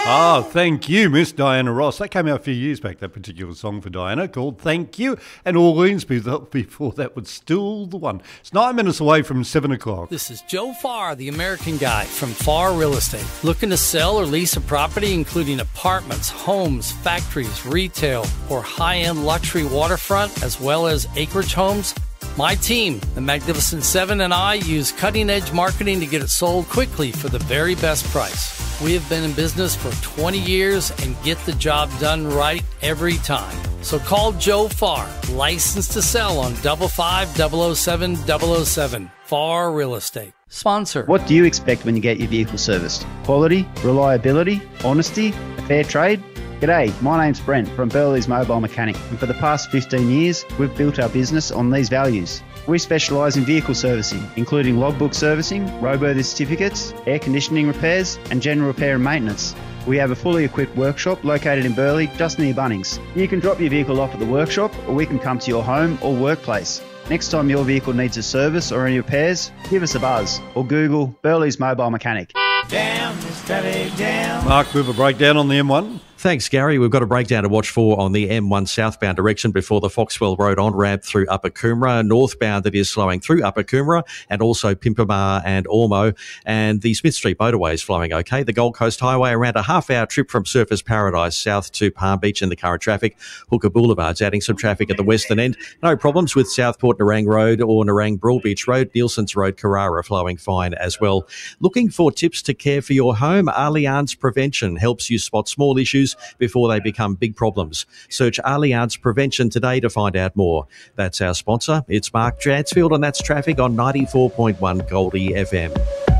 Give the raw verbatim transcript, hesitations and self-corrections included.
Ah, thank you, Miss Diana Ross. That came out a few years back, that particular song for Diana, called Thank You. And Orleans before that was still the one. It's nine minutes away from seven o'clock. This is Joe Farr, the American Guy from Farr Real Estate. Looking to sell or lease a property, including apartments, homes, factories, retail, or high-end luxury waterfront, as well as acreage homes? My team, the Magnificent Seven, and I use cutting-edge marketing to get it sold quickly for the very best price. We have been in business for twenty years and get the job done right every time. So call Joe Farr, licensed to sell on five five zero zero seven zero zero seven. Farr Real Estate. Sponsor. What do you expect when you get your vehicle serviced? Quality, reliability, honesty, a fair trade? G'day, my name's Brent from Burley's Mobile Mechanic, and for the past fifteen years, we've built our business on these values. We specialise in vehicle servicing, including logbook servicing, roadworthy certificates, air conditioning repairs, and general repair and maintenance. We have a fully equipped workshop located in Burleigh, just near Bunnings. You can drop your vehicle off at the workshop, or we can come to your home or workplace. Next time your vehicle needs a service or any repairs, give us a buzz, or Google Burley's Mobile Mechanic. Down, down. Mark, we have a breakdown on the M one. Thanks, Gary. We've got a breakdown to watch for on the M one southbound direction before the Foxwell Road on-ramp through Upper Coomera. Northbound, it is slowing through Upper Coomera and also Pimpamar and Ormo. And the Smith Street motorway is flowing okay. The Gold Coast Highway, around a half-hour trip from Surfers Paradise south to Palm Beach in the current traffic. Hooker Boulevard's adding some traffic at the western end. No problems with Southport Nerang Road or Nerang Broadbeach Road. Nielsen's Road, Carrara flowing fine as well. Looking for tips to care for your home? Allianz Prevention helps you spot small issues before they become big problems. Search Allianz Prevention today to find out more. That's our sponsor. It's Mark Jansfield, and that's traffic on ninety-four point one Goldie F M.